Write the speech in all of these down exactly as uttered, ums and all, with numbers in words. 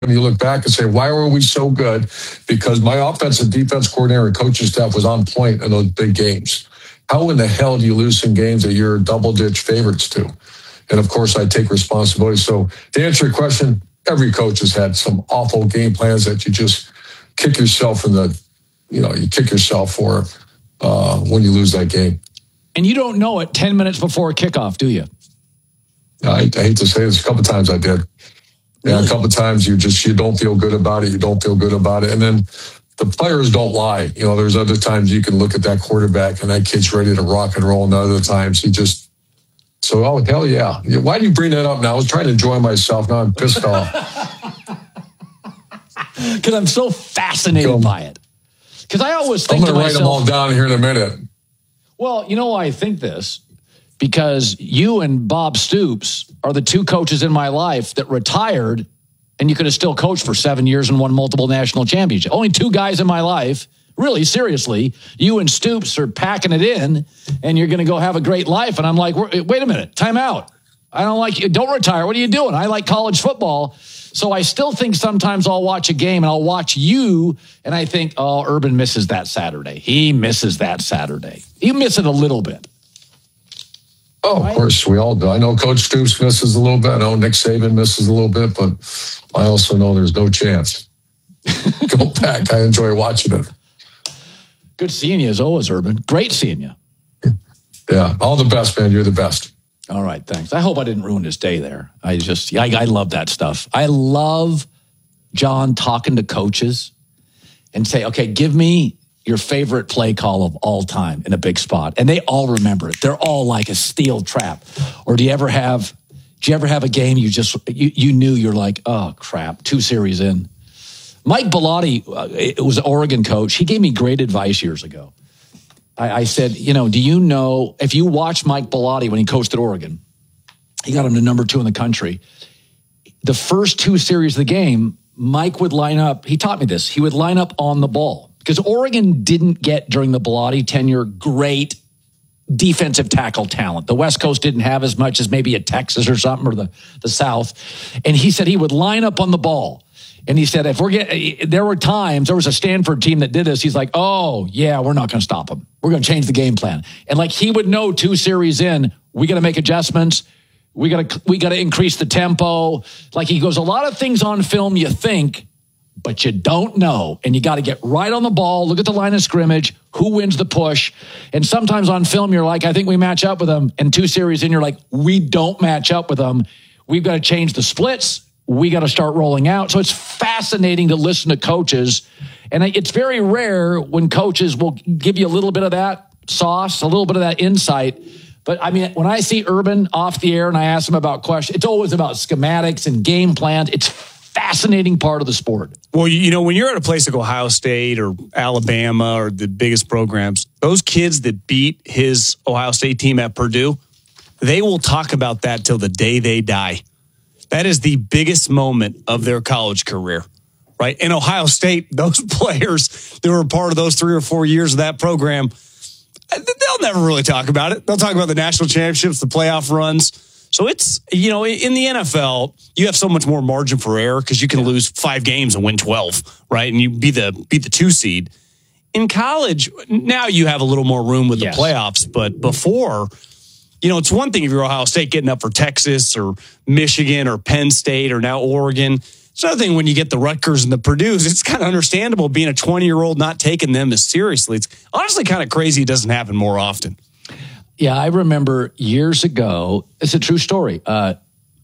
you look back and say, why were we so good? Because my offense and defense coordinator and coaching staff was on point in those big games. How in the hell do you lose some games that you're double-digit favorites to? And, of course, I take responsibility. So to answer your question, every coach has had some awful game plans that you just kick yourself in the, you know, you kick yourself for uh, when you lose that game. And you don't know it ten minutes before kickoff, do you? I, I hate to say this, a couple of times I did. Yeah, really? A couple of times you just, you don't feel good about it. You don't feel good about it. And then the players don't lie. You know, there's other times you can look at that quarterback and that kid's ready to rock and roll. And other times he just, so, oh, hell yeah. Why do you bring that up now? I was trying to enjoy myself. Now I'm pissed off. Because I'm so fascinated Go. by it. Because I always think I'm going to write myself, them all down here in a minute. Well, you know why I think this? Because you and Bob Stoops are the two coaches in my life that retired, and you could have still coached for seven years and won multiple national championships. Only two guys in my life, really, seriously. You and Stoops are packing it in, and you're going to go have a great life. And I'm like, wait a minute, time out. I don't like you. Don't retire. What are you doing? I like college football. So I still think sometimes I'll watch a game, and I'll watch you, and I think, oh, Urban misses that Saturday. He misses that Saturday. You miss it a little bit. Oh, of course, we all do. I know Coach Stoops misses a little bit. I know Nick Saban misses a little bit, but I also know there's no chance. Go back. I enjoy watching it. Good seeing you as always, Urban. Great seeing you. Yeah, all the best, man. You're the best. All right, thanks. I hope I didn't ruin his day there. I just, I, I love that stuff. I love John talking to coaches and say, okay, give me your favorite play call of all time in a big spot. And they all remember it. They're all like a steel trap. Or do you ever have, do you ever have a game you just, you, you knew you're like, oh crap, two series in. Mike Bellotti, uh, it was an Oregon coach. He gave me great advice years ago. I, I said, you know, do you know, if you watch Mike Bellotti when he coached at Oregon, he got him to number two in the country. The first two series of the game, Mike would line up, he taught me this, he would line up on the ball. Because Oregon didn't get, during the Bellotti tenure, great defensive tackle talent. The West Coast didn't have as much as maybe a Texas or something, or the, the South. And he said he would line up on the ball. And he said, if we're getting, there were times, there was a Stanford team that did this. He's like, oh, yeah, we're not going to stop them. We're going to change the game plan. And like he would know two series in, we got to make adjustments. We got to we got to increase the tempo. Like he goes, a lot of things on film you think, but you don't know. And you got to get right on the ball, look at the line of scrimmage, who wins the push. And sometimes on film, you're like, I think we match up with them. And two series in, you're like, we don't match up with them. We've got to change the splits. We got to start rolling out. So it's fascinating to listen to coaches. And it's very rare when coaches will give you a little bit of that sauce, a little bit of that insight. But I mean, when I see Urban off the air and I ask him about questions, it's always about schematics and game plans. It's fascinating part of the sport. Well, you know, when you're at a place like Ohio State or Alabama or the biggest programs, those kids that beat his Ohio State team at Purdue, they will talk about that till the day they die. That is the biggest moment of their college career, right? In Ohio State, those players that were part of those three or four years of that program, they'll never really talk about it. They'll talk about the national championships, the playoff runs. So it's, you know, in the N F L, you have so much more margin for error because you can lose five games and win twelve, right? And you be the be the two seed. In college, now you have a little more room with the yes. playoffs, but before, you know, it's one thing if you're Ohio State getting up for Texas or Michigan or Penn State or now Oregon. It's another thing when you get the Rutgers and the Purdues. It's kind of understandable being a twenty-year-old not taking them as seriously. It's honestly kind of crazy it doesn't happen more often. Yeah, I remember years ago, it's a true story. Uh,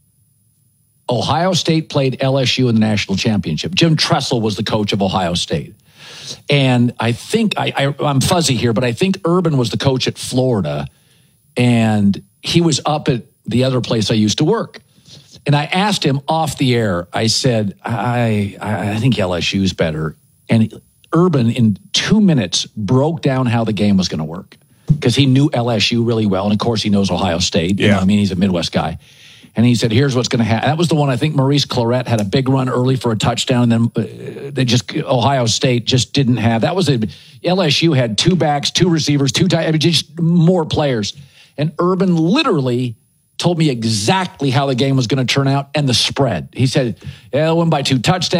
Ohio State played L S U in the national championship. Jim Tressel was the coach of Ohio State. And I think, I, I, I'm fuzzy here, but I think Urban was the coach at Florida. And he was up at the other place I used to work. And I asked him off the air, I said, I, I think L S U's better. And Urban, in two minutes, broke down how the game was going to work. Because he knew L S U really well. And, of course, he knows Ohio State. You yeah. know, I mean, he's a Midwest guy. And he said, here's what's going to happen. That was the one, I think, Maurice Clarett had a big run early for a touchdown. And then uh, they just, Ohio State just didn't have. That was a, L S U had two backs, two receivers, two tight, I mean, just more players. And Urban literally told me exactly how the game was going to turn out and the spread. He said, yeah, they'll win by two touchdowns.